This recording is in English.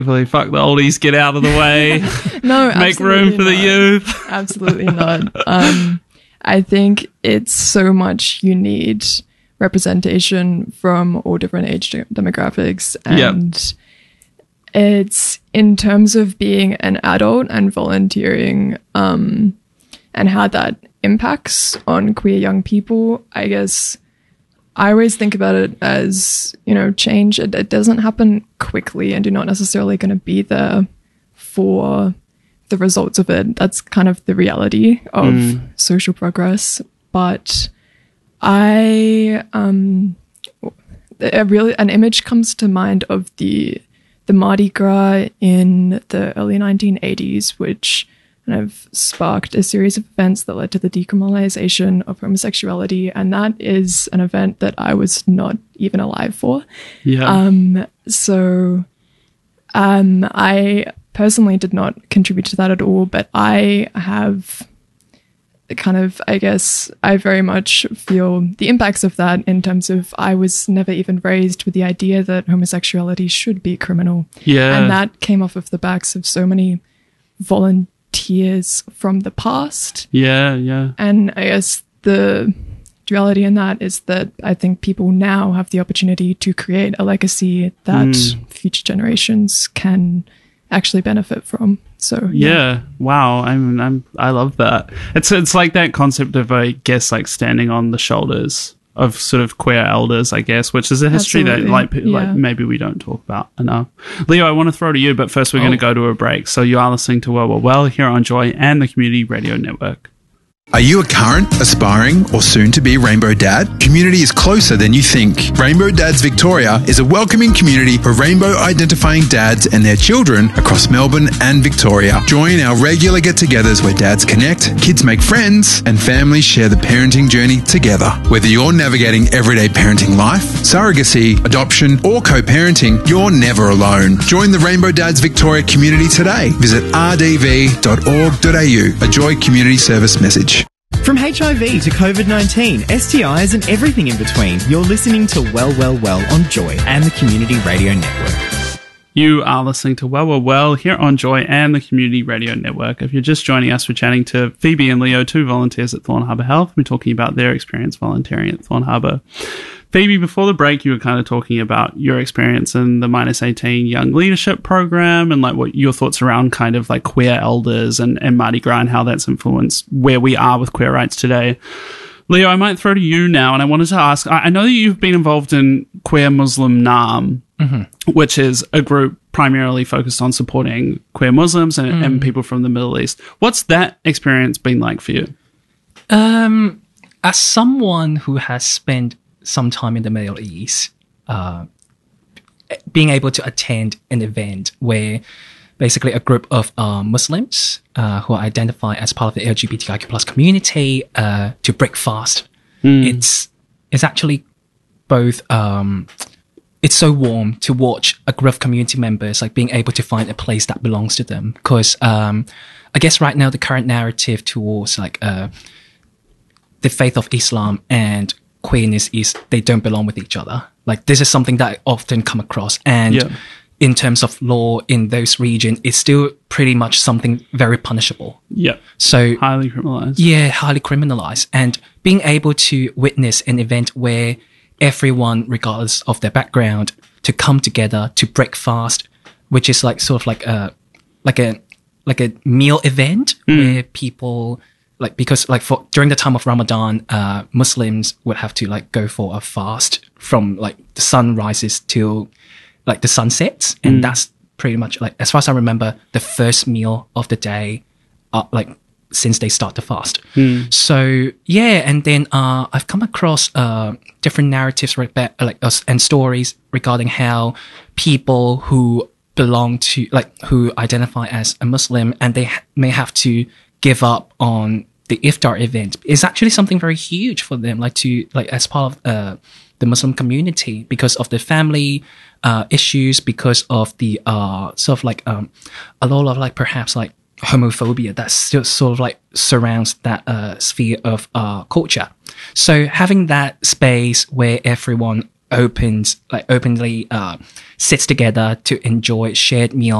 effectively, fuck the oldies, get out of the way. No, make room for the youth. Absolutely not. I think it's so much you need representation from all different age demographics, and it's in terms of being an adult and volunteering, and how that impacts on queer young people. I guess I always think about it as, change. It doesn't happen quickly, and you're not necessarily going to be there for the results of it. That's kind of the reality of social progress. But an image comes to mind of the Mardi Gras in the early 1980s, which kind of sparked a series of events that led to the decriminalization of homosexuality. And that is an event that I was not even alive for. Yeah. I personally did not contribute to that at all, but I have I very much feel the impacts of that in terms of I was never even raised with the idea that homosexuality should be criminal. Yeah. And that came off of the backs of so many volunteers from the past. Yeah, yeah. And I guess the reality in that is that I think people now have the opportunity to create a legacy that future generations can actually benefit from. So yeah. Wow. I love that. It's like that concept of, I guess, like standing on the shoulders of sort of queer elders, I guess, which is a history that like maybe we don't talk about enough. Leo, I want to throw to you, but first we're going to go to a break. So you are listening to Well here on Joy and the Community Radio Network. Are you a current, aspiring, or soon-to-be Rainbow Dad? Community is closer than you think. Rainbow Dads Victoria is a welcoming community for rainbow-identifying dads and their children across Melbourne and Victoria. Join our regular get-togethers where dads connect, kids make friends, and families share the parenting journey together. Whether you're navigating everyday parenting life, surrogacy, adoption, or co-parenting, you're never alone. Join the Rainbow Dads Victoria community today. Visit rdv.org.au, a Joy Community Service message. From HIV to COVID-19, STIs and everything in between, you're listening to Well on Joy and the Community Radio Network. You are listening to Well here on Joy and the Community Radio Network. If you're just joining us, we're chatting to Phoebe and Leo, two volunteers at Thorn Harbour Health. We're talking about their experience volunteering at Thorn Harbour. Phoebe, before the break, you were kind of talking about your experience in the -18 Young Leadership Program and like what your thoughts around kind of like queer elders and Mardi Gras and how that's influenced where we are with queer rights today. Leo, I might throw to you now, and I wanted to ask, I know that you've been involved in Queer Muslim NAM, which is a group primarily focused on supporting queer Muslims and people from the Middle East. What's that experience been like for you? As someone who has spent some time in the Middle East, being able to attend an event where basically a group of Muslims who identify as part of the LGBTIQ plus community to break fast, it's actually both it's so warm to watch a group of community members like being able to find a place that belongs to them, because I guess right now the current narrative towards like the faith of Islam and queerness is they don't belong with each other. Like this is something that I often come across, and in terms of law in those regions, it's still pretty much something very punishable. Yeah. So highly criminalized. Yeah, highly criminalized. And being able to witness an event where everyone, regardless of their background, to come together to break fast, which is like sort of like a meal event where people like, because like for during the time of Ramadan, Muslims would have to like go for a fast from like the sun rises till like the sun sets, and that's pretty much like, as far as I remember, the first meal of the day, like since they start the fast. So yeah, and then I've come across different narratives and stories regarding how people who belong to like who identify as a Muslim and they may have to give up on the iftar event is actually something very huge for them, like to like as part of the Muslim community, because of the family issues, because of the sort of like a lot of like perhaps like homophobia that still sort of like surrounds that sphere of culture. So having that space where everyone openly sits together to enjoy shared meal